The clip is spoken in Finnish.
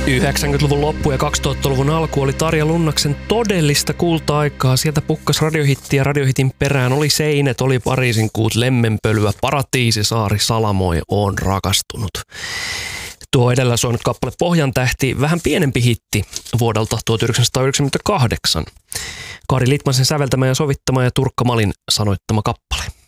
90-luvun loppu ja 2000-luvun alku oli Tarja Lunnaksen todellista kulta-aikaa. Sieltä pukkas radiohitti ja radiohitin perään oli Seinet, oli Pariisin kuut, Lemmenpölyä, Paratiisisaari, Salamoi, Oon rakastunut. Tuo edellä soinut kappale Pohjan tähti, vähän pienempi hitti vuodelta 1998. Kari Litmasen säveltämä ja sovittama ja Turkka Malin sanoittama kappale.